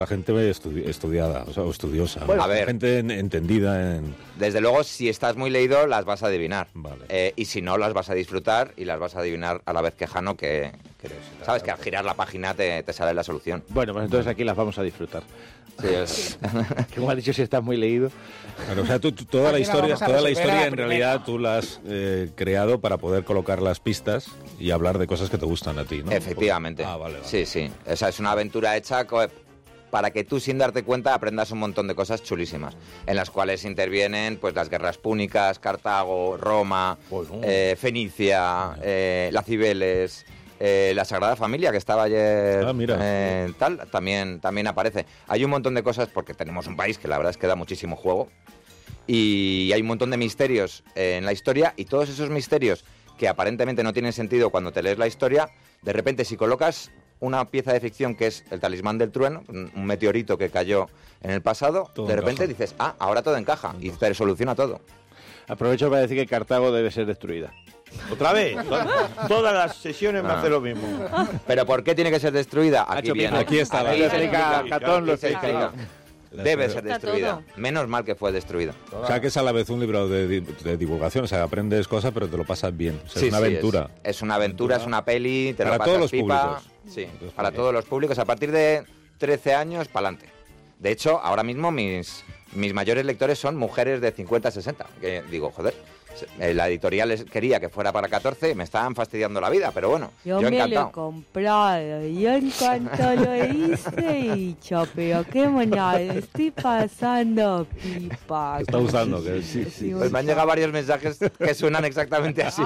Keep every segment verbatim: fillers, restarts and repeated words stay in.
La gente estudi- estudiada, o sea, estudiosa. Bueno, ¿no? a ver. Gente en- entendida en... Desde luego, si estás muy leído, las vas a adivinar. Vale. Eh, y si no, las vas a disfrutar y las vas a adivinar a la vez que Jano, que, que sabes que al girar la página te, te sale la solución. Bueno, pues entonces aquí las vamos a disfrutar. Sí, es... Como has dicho, si estás muy leído. Claro, o sea, tú, tú- toda la Aquí la historia, vamos a toda la resolver a historia la en primera. realidad tú la has eh, creado para poder colocar las pistas y hablar de cosas que te gustan a ti, ¿no? Efectivamente. Ah, vale, vale. Sí, sí. O sea, es una aventura hecha co- para que tú, sin darte cuenta, aprendas un montón de cosas chulísimas, en las cuales intervienen pues las guerras púnicas, Cartago, Roma, Bueno. eh, Fenicia, eh, las Cibeles, eh, la Sagrada Familia, que estaba ayer, Ah, mira. eh, tal, también, también aparece. Hay un montón de cosas, porque tenemos un país que la verdad es que da muchísimo juego, y hay un montón de misterios eh, en la historia, y todos esos misterios que aparentemente no tienen sentido cuando te lees la historia, de repente si colocas una pieza de ficción que es el talismán del trueno, un un meteorito que cayó en el pasado, Todo de repente encaja. dices, ah, ahora todo encaja, y te soluciona todo. Aprovecho para decir que Cartago debe ser destruida. ¿Otra vez? To- Todas las sesiones me Ah. hace lo mismo. Pero ¿por qué tiene que ser destruida? Aquí Nacho viene. Pico. Aquí está la- Ahí lo explica Catón, lo Aquí se explica. explica. Debe ser Está destruida. todo. Menos mal que fue destruida. O sea, que es a la vez un libro de, di- de divulgación, o sea, aprendes cosas pero te lo pasas bien. O sea, Sí, es una sí, aventura. Es, es una aventura, es una peli, te Para lo pasas todos los pipa. públicos. Sí, Entonces, para bien. todos los públicos. A partir de trece años, para adelante. De hecho, ahora mismo mis, mis mayores lectores son mujeres de cincuenta, sesenta. Que digo, joder, se- la editorial les quería que fuera para catorce y me estaban fastidiando la vida, pero bueno, yo, Yo, me lo he encantado. comprado y en cuanto lo hice y dicho, pero qué monada, estoy pasando pipa. Está usando, que sí, sí. Pues me han llegado varios mensajes que suenan exactamente así.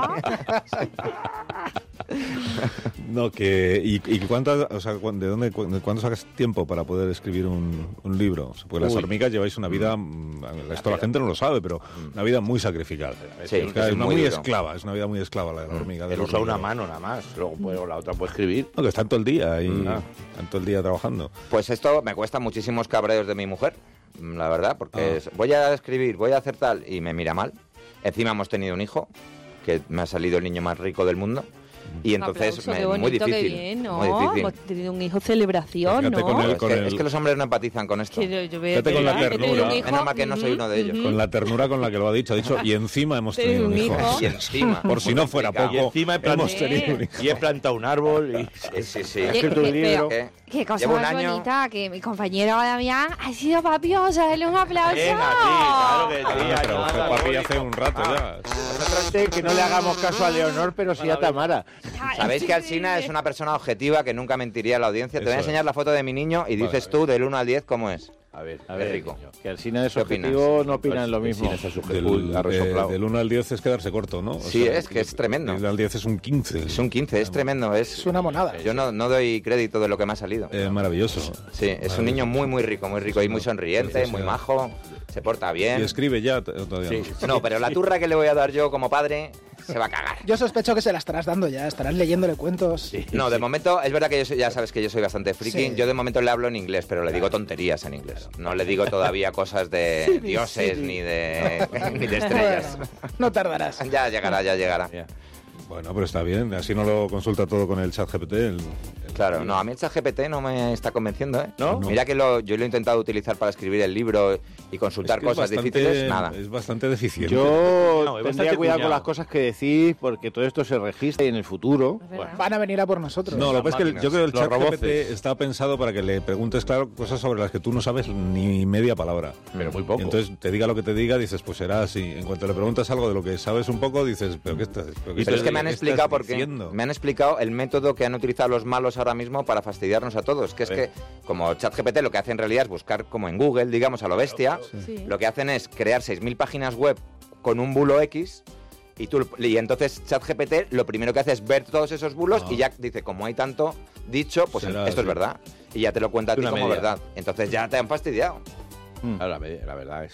No, que... ¿Y, y cuánto, o sea, cuán- de dónde, cu- de cuándo sacas tiempo para poder escribir un, un libro? O sea, porque las Uy. hormigas lleváis una vida, mm, esto la gente no lo sabe, pero una vida muy sacrificada. Sí, es, es una muy muy duro. esclava, es una vida muy esclava la de la hormiga. Él del usa una hormiguero. mano nada más. Luego puede- la otra puede escribir. No, que están todo el día ahí, Ah. están todo el día trabajando. Pues esto me cuesta muchísimos cabreos de mi mujer, mm, la verdad, porque Ah. es, voy a escribir, voy a hacer tal, y me mira mal. Encima hemos tenido un hijo, que me ha salido el niño más rico del mundo, y entonces Aplauso, me- qué bonito, muy difícil. qué bien, ¿no? muy difícil. Hemos tenido un hijo celebración, Fíjate ¿no? con el- Es que, el- es que los hombres no empatizan con esto. Que yo- yo veo- Fíjate con la ¿verdad? Que tener ternura. un hijo, Menos mal que no soy uno de ellos. ujú. Con la ternura con la que lo ha dicho, ha dicho, y encima hemos Tener tenido un un hijo. hijo. Y encima. Por si muy no fuera complicado. Y poco, encima he plantado, hemos tenido un hijo. y he plantado un árbol. Y... Sí, sí, sí. He Oye, escrito un que- libro. Eh, Qué cosa Llevo un más año- bonita, que mi compañero Damián ha sido papiosa, dale un aplauso. Venga, sí, claro que sí. Ah, pero ayuda fue al papi alcohólico. hace un rato Ah. ya. Vosotros que no le hagamos caso a Leonor, pero sí a Tamara. Sabéis que Alsina es una persona objetiva que nunca mentiría a la audiencia. Te voy a Eso enseñar es. la foto de mi niño y Vale, dices a tú del uno al diez cómo es. A ver, A ver, rico. Que Alsina es ¿Qué opinas? objetivo, no opinan lo mismo. Del, Uy, ha eh, resoplado. del uno al diez es quedarse corto, ¿no? O Sí, es que es tremendo. El al diez es un quince. Es un quince, es tremendo. Es, Es una monada. yo no, no doy crédito de lo que me ha salido. Eh, maravilloso. Sí, es un niño muy, muy rico, muy rico y muy sonriente, muy Preciosidad. majo, se porta ¿Y bien. escribe ya? T- Todavía Sí, no. sí. No, pero la turra que le voy a dar yo como padre se va a cagar. Yo sospecho que se la estarás dando ya, estarás leyéndole cuentos. No, de momento, es verdad que yo soy- ya sabes que yo soy bastante friki. Sí. Yo de momento le hablo en inglés, pero le digo tonterías en inglés. No le digo todavía cosas de dioses sí. ni de ni de estrellas. Bueno, no tardarás. Ya llegará, ya llegará. Ya. Bueno, pero está bien. Así no lo consulta todo con el chat G P T. el- el- Claro, no, a mí el ChatGPT no me está convenciendo, ¿eh? ¿No? Mira que lo, yo lo he intentado utilizar para escribir el libro y consultar Es que es cosas bastante- difíciles, nada. Es bastante deficiente. Yo No, es tendría bastante cuidado cuñado. con las cosas que decís, porque todo esto se registra y en el futuro. Es verdad. Van a venir a por nosotros. No, lo que pasa es que el- máquinas, yo creo que el los chat G P T roboces. está pensado para que le preguntes, claro, cosas sobre las que tú no sabes ni media palabra. Pero muy poco. Y entonces te diga lo que te diga, dices, pues será así. En cuanto le preguntas algo de lo que sabes un poco, dices, pero ¿qué estás, pero qué Pero es estás- que me han qué explicado estás porque diciendo? me han explicado el método que han utilizado los malos ahora mismo para fastidiarnos a todos. Que es que, como ChatGPT lo que hace en realidad es buscar como en Google, digamos, a lo bestia, Sí. lo que hacen es crear seis mil páginas web con un bulo X. Y, tú, y entonces ChatGPT lo primero que hace es ver todos esos bulos Ah. y ya dice, como hay tanto dicho, pues Será esto es así. verdad. Y ya te lo cuenta a ti Una como media. verdad. Entonces ya te han fastidiado. Ah, la, la verdad es que sí.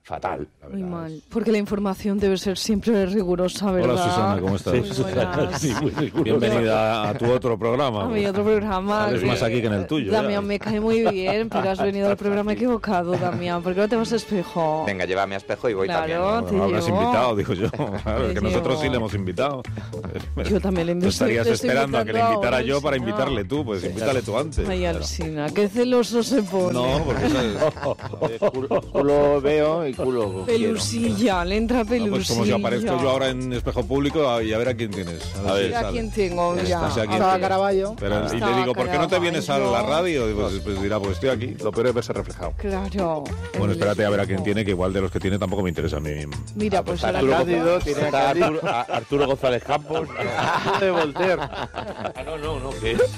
fatal. Muy mal. Porque la información debe ser siempre rigurosa, ¿verdad? Hola, Susana, ¿cómo estás? Sí, Susana, sí, muy rigurosa. Bienvenida a tu otro programa. A mi otro programa. Sales más aquí que en el tuyo. Damián, ya. me cae muy bien, pero has venido al programa equivocado, Damián. ¿Por qué no te vas a Espejo? Venga, llévame a Espejo y voy Claro, también. Bueno, te habrás llevo. invitado, digo yo. Claro, Te que nosotros llevo. sí le hemos invitado. Yo también le Tú invito. estarías le estoy esperando a que le invitando invitara ahora, yo para sí, invitarle no. tú. Pues invítale tú antes. Ay, Claro. Alsina, qué celoso se pone. No, porque eso es... culo, culo veo y culo quiero. Pelusilla, le entra No, pelusilla. pues como si aparezco yo ahora en espejo público y a ver a quién tienes. A ver. si Mira sale. quién tengo, Ya mira. está, o sea, ¿quién Estaba tienes? Caraballo. Pero, y Estaba le digo, ¿por qué no te vienes a la Caraballo. radio? Y Pues, pues dirá, pues estoy aquí. Lo peor es verse reflejado. Claro. Bueno, el espérate a ver a quién espejo. tiene, que igual de los que tiene tampoco me interesa a mí. Mira, pues ahora Arturo, mismo- Cándido, tiene a Arturo, a Arturo González Campos, de Voltaire. Ah, no, no, no, que es,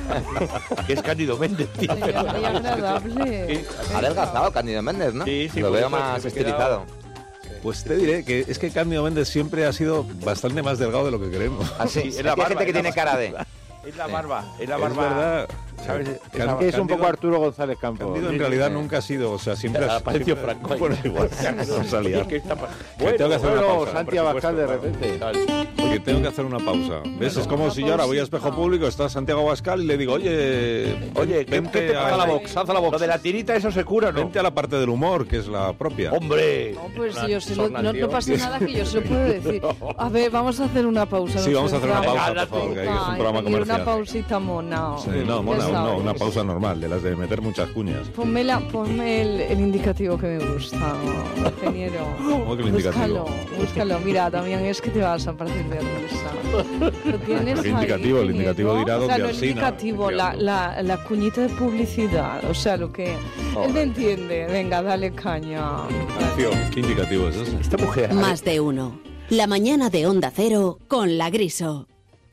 que es Cándido Méndez, tío. Ay, qué agradable. Ha adelgazado Cándido Méndez, ¿no? Sí, sí, Lo por veo eso más me he quedado- estilizado. Pues te diré que es que Cándido Méndez siempre ha sido bastante más delgado de lo que creemos. Así, Sí, es es la que hay barba, gente que es la tiene cara de... Es la barba, es la Es barba. verdad. ¿Sabes? Can- Es que es un Cándido- poco Arturo González Campos. Cándido en Sí, realidad sí. nunca ha sido, o sea, siempre ha Apareció siempre- Franco ahí. Bueno, igual, vamos a liar. ¿Qué está pa- Que Bueno, tengo que hacer una bueno, pausa, Santi por Abascal de supuesto, repente. Porque tengo que hacer una pausa. ¿Ves? Es como una si yo ahora voy a espejo pausita. público, está Santiago Abascal y le digo, oye, Oye, ¿qué, vente ¿qué te pasa a la box? Haz la box. Lo de la tirita, eso se cura, ¿no? Vente a la parte del humor, que es la propia. ¡Hombre! No, pues Una yo se lo- sorna, no, tío. no pasa nada que yo se lo puedo decir. A ver, vamos a hacer una pausa. Sí, no vamos a hacer una sé, pausa, Venga, por favor, que ahí es un Ay, programa y comercial. una pausita mona. Sí, no, mona, Ya no, sabes. una pausa normal, de las de meter muchas cuñas. Ponme, la, ponme el, el indicativo que me gusta, ingeniero. ¿Cómo que el indicativo? Búscalo, búscalo. Mira, también es que te vas a partir de risa. Lo tienes ¿Qué ahí, indicativo? El indicativo ingeniero. dirá O sea, dónde no el Alsina, indicativo, la, la, la cuñita de publicidad. O sea, lo que... Él me entiende. Venga, dale caña. ¿Qué indicativo es ese? Esta mujer. Más de uno. La mañana de Onda Cero con La Griso.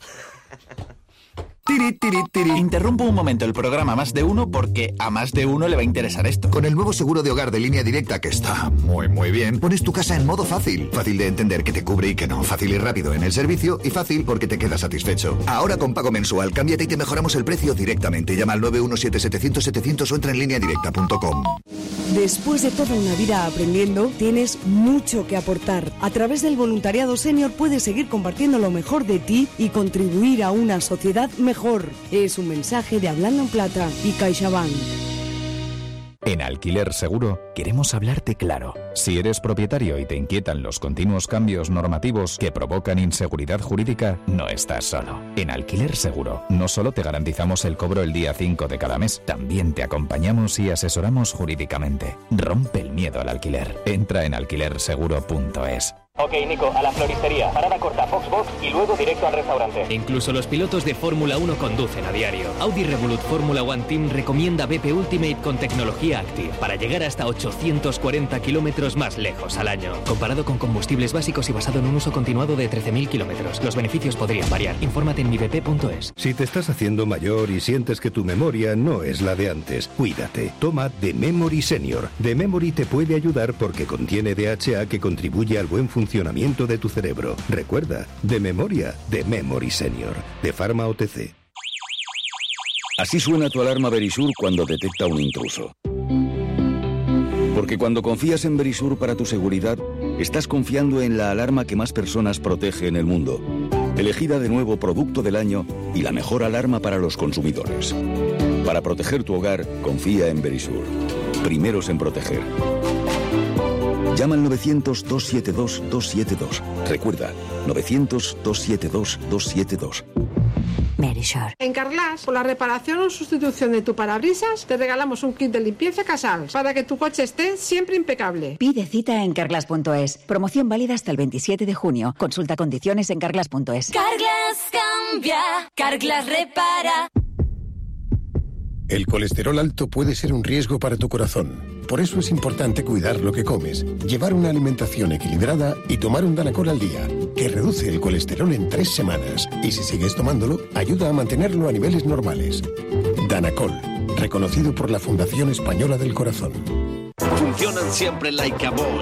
Tiri, tiri, tiri. Interrumpo un momento el programa Más de Uno porque a más de uno le va a interesar esto. Con el nuevo seguro de hogar de Línea Directa, que está muy muy bien, pones tu casa en modo fácil. Fácil de entender que te cubre y que no. Fácil y rápido en el servicio y fácil porque te quedas satisfecho. Ahora con pago mensual, cámbiate y te mejoramos el precio directamente. Llama al nueve uno siete setecientos setecientos o entra en línea directa punto com. Después de toda una vida aprendiendo, tienes mucho que aportar. A través del voluntariado senior puedes seguir compartiendo lo mejor de ti y contribuir a una sociedad mejor. Es un mensaje de Hablando en Plata y CaixaBank. En Alquiler Seguro queremos hablarte claro. Si eres propietario y te inquietan los continuos cambios normativos que provocan inseguridad jurídica, no estás solo. En Alquiler Seguro no solo te garantizamos el cobro el día cinco de cada mes, también te acompañamos y asesoramos jurídicamente. Rompe el miedo al alquiler. Entra en alquiler seguro punto es. Ok, Nico, a la floristería. Parada corta, Foxbox y luego directo al restaurante. Incluso los pilotos de Fórmula uno conducen a diario. Audi Revolut Fórmula One Team recomienda B P Ultimate con tecnología Active para llegar hasta ochocientos cuarenta kilómetros más lejos al año. Comparado con combustibles básicos y basado en un uso continuado de trece mil kilómetros. Los beneficios podrían variar. Infórmate en mi b p punto es. Si te estás haciendo mayor y sientes que tu memoria no es la de antes, cuídate. Toma The Memory Senior. The Memory te puede ayudar porque contiene D H A que contribuye al buen funcionamiento funcionamiento de tu cerebro. Recuerda, de memoria, de Memory Senior, de Pharma O T C. Así suena tu alarma Verisur cuando detecta un intruso. Porque cuando confías en Verisur para tu seguridad, estás confiando en la alarma que más personas protege en el mundo. Elegida de nuevo producto del año y la mejor alarma para los consumidores. Para proteger tu hogar, confía en Verisur. Primeros en proteger. Llama al novecientos, dos siete dos, dos siete dos. Recuerda, novecientos, dos siete dos, dos siete dos. Verisur. En Carglass, por la reparación o sustitución de tu parabrisas, te regalamos un kit de limpieza Casals para que tu coche esté siempre impecable. Pide cita en carglass punto es. Promoción válida hasta el veintisiete de junio. Consulta condiciones en carglass punto es. Carglass cambia, Carglass repara. El colesterol alto puede ser un riesgo para tu corazón. Por eso es importante cuidar lo que comes, llevar una alimentación equilibrada y tomar un Danacol al día, que reduce el colesterol en tres semanas. Y si sigues tomándolo, ayuda a mantenerlo a niveles normales. Danacol, reconocido por la Fundación Española del Corazón. Funcionan siempre like a boss.